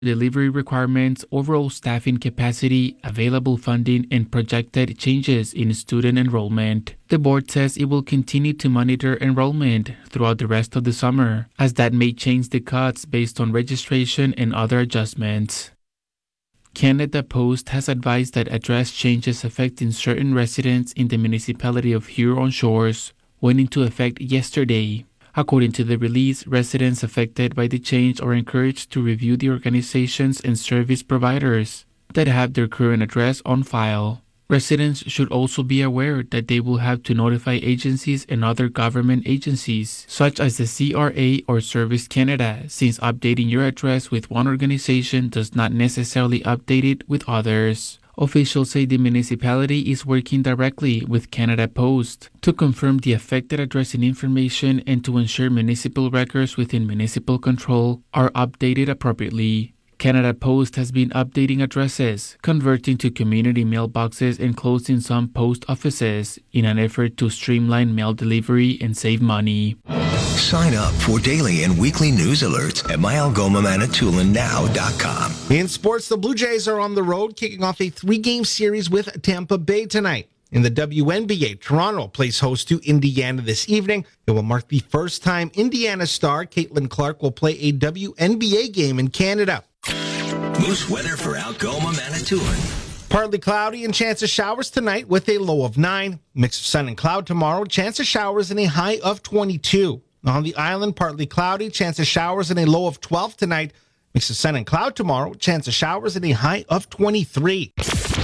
delivery requirements, overall staffing capacity, available funding, and projected changes in student enrollment. The board says it will continue to monitor enrollment throughout the rest of the summer, as that may change the cuts based on registration and other adjustments. Canada Post has advised that address changes affecting certain residents in the municipality of Huron Shores went into effect yesterday. According to the release, residents affected by the change are encouraged to review the organizations and service providers that have their current address on file. Residents should also be aware that they will have to notify agencies and other government agencies, such as the CRA or Service Canada, since updating your address with one organization does not necessarily update it with others. Officials say the municipality is working directly with Canada Post to confirm the affected address and information and to ensure municipal records within municipal control are updated appropriately. Canada Post has been updating addresses, converting to community mailboxes and closing some post offices in an effort to streamline mail delivery and save money. Sign up for daily and weekly news alerts at myalgomamanitoulinow.com. In sports, the Blue Jays are on the road, kicking off a 3-game series with Tampa Bay tonight. In the WNBA, Toronto plays host to Indiana this evening. It will mark the first time Indiana star Caitlin Clark will play a WNBA game in Canada. Moose weather for Algoma, Manitoulin. Partly cloudy and chance of showers tonight with a low of 9. Mix of sun and cloud tomorrow, chance of showers and a high of 22. On the island, partly cloudy, chance of showers and a low of 12 tonight. Mix of sun and cloud tomorrow, chance of showers and a high of 23.